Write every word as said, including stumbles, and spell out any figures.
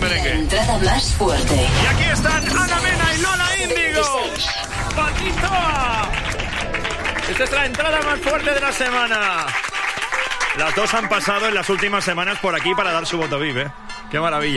merengue. La entrada más fuerte. Y aquí están Ana Mena y Lola Índigo. ¡Patitoa! Esta es la entrada más fuerte de la semana. Las dos han pasado en las últimas semanas por aquí para dar su voto V I P, ¿eh? ¡Qué maravilla!